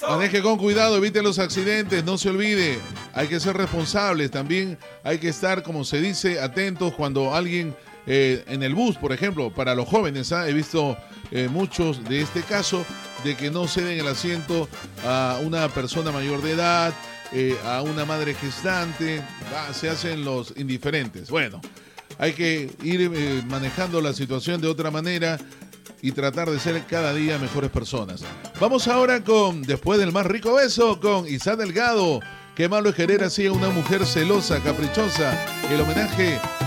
Maneje con cuidado, evite los accidentes, no se olvide. Hay que ser responsables, también hay que estar, como se dice, atentos cuando alguien en el bus, por ejemplo, para los jóvenes, he visto muchos de este caso, de que no ceden el asiento a una persona mayor de edad, a una madre gestante, se hacen los indiferentes. Bueno, hay que ir manejando la situación de otra manera y tratar de ser cada día mejores personas. Vamos ahora con, después del más rico beso, con Isa Delgado. Qué malo es querer así a una mujer celosa, caprichosa. El homenaje